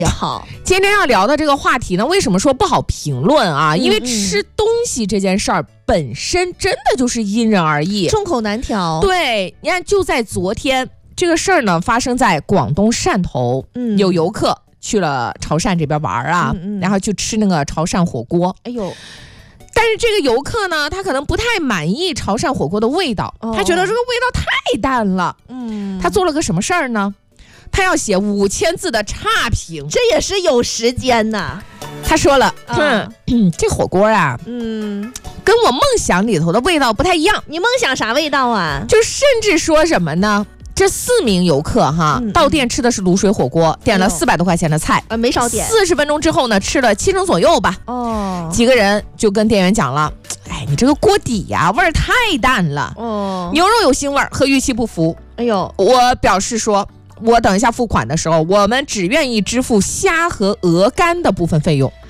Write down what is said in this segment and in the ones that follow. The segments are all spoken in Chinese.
也好。 今天要聊的这个话题呢，为什么说不好评论啊？因为吃东西这件事儿本身真的就是因人而异， 众口难调。 对，你看就在昨天，这个事儿呢发生在广东汕头，有游客去了潮汕这边玩啊，然后就吃那个潮汕火锅。 哎呦！ 但是这个游客呢，他可能不太满意潮汕火锅的味道，他觉得这个味道太淡了。他做了个什么事儿呢？他要写5000字的差评， 这也是有时间呐。 他说了，这火锅啊，跟我梦想里头的味道不太一样。 你梦想啥味道啊？ 就甚至说什么呢？这4名游客哈，到店吃的是卤水火锅，点了400多块钱的菜， 没少点。 40分钟之后呢，吃了7成左右吧。几个人就跟店员讲了，哎，你这个锅底呀，味儿太淡了。牛肉有腥味儿，和预期不符。哎呦，我表示说，我等一下付款的时候，我们只愿意支付虾和鹅肝的部分费用。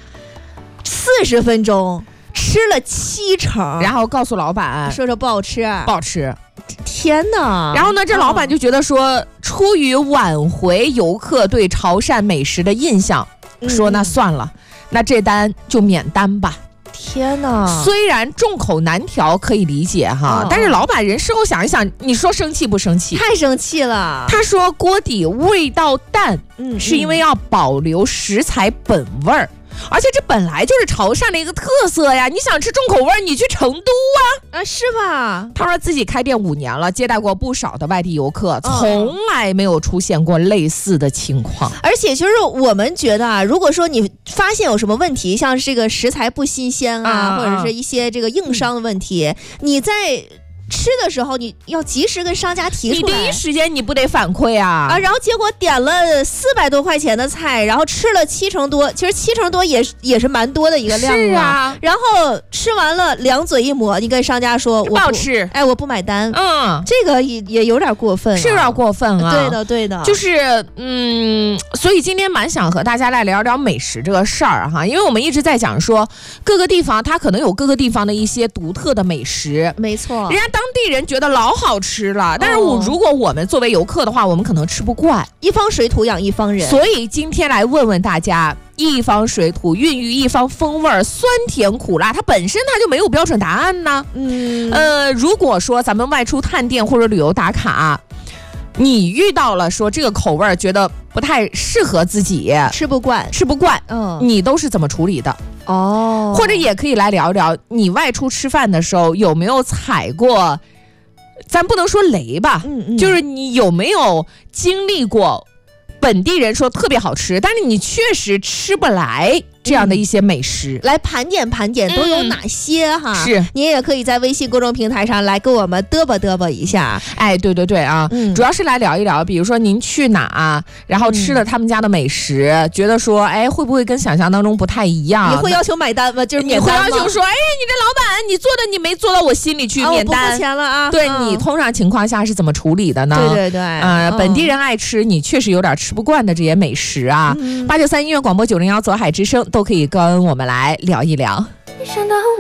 40分钟吃了7成， 然后告诉老板说不好吃， 不好吃。 天哪！ 然后呢，这老板就觉得说，出于挽回游客对潮汕美食的印象，说那算了，那这单就免单吧。 天哪！ 虽然众口难调可以理解哈，但是老板人事后想一想，你说生气不生气？ 太生气了。他说锅底味道淡，是因为要保留食材本味儿。而且这本来就是潮汕的一个特色呀，你想吃重口味，你去成都啊， 是吧？ 他说自己开店5年了，接待过不少的外地游客，从来没有出现过类似的情况。 而且就是我们觉得啊，如果说你发现有什么问题，像这个食材不新鲜啊，或者是一些这个硬伤的问题，你在吃的时候你要及时跟商家提出来， 你第一时间你不得反馈啊！ 然后结果点了400多块钱的菜，然后吃了7成多，其实7成多也是蛮多的一个量是啊。 然后吃完了两嘴一抹，你跟商家说不好吃， 我不买单。这个也有点过分， 是有点过分啊。 对的， 就是所以今天蛮想和大家来聊聊美食这个事儿哈，因为我们一直在讲说各个地方它可能有各个地方的一些独特的美食， 没错， 人家当地人觉得老好吃了，但是如果我们作为游客的话，我们可能吃不惯。 一方水土养一方人， 所以今天来问问大家，一方水土孕育一方风味，酸甜苦辣，它本身它就没有标准答案呢。如果说咱们外出探店或者旅游打卡，你遇到了说这个口味觉得不太适合自己， 吃不惯， 你都是怎么处理的？或者也可以来聊聊，你外出吃饭的时候有没有踩过，咱不能说雷吧，就是你有没有经历过本地人说特别好吃，但是你确实吃不来这样的一些美食， 来盘点都有哪些哈？ 是， 你也可以在微信公众平台上来跟我们嘚啵一下。 哎，对啊，主要是来聊一聊，比如说您去哪，然后吃了他们家的美食，觉得说，哎，会不会跟想象当中不太一样？ 你会要求买单吗？就是你会要求说，哎，你这老板你做的你没做到我心里去，免单， 我不付钱了啊。 对，你通常情况下是怎么处理的呢？ 对， 本地人爱吃，你确实有点吃不惯的这些美食啊。893音乐广播901左海之声都可以跟我们来聊一聊。